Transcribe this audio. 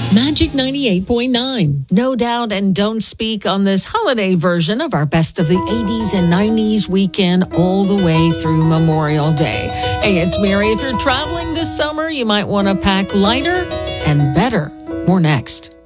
Magic 98.9. No doubt and don't speak on this holiday version of our best of the 80s and 90s weekend all the way through Memorial Day. Hey, it's Mary. If you're traveling this summer, you might want to pack lighter and better. More next.